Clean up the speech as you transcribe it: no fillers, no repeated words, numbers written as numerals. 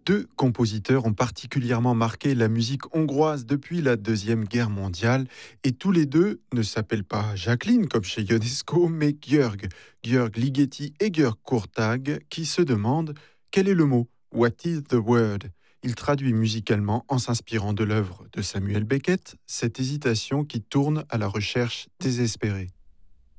Deux compositeurs ont particulièrement marqué la musique hongroise depuis la Deuxième Guerre mondiale, et tous les deux ne s'appellent pas Jacqueline comme chez Ionesco, mais György Ligeti et György Kurtag, qui se demandent quel est le mot, what is the word. Il traduit musicalement en s'inspirant de l'œuvre de Samuel Beckett, cette hésitation qui tourne à la recherche désespérée.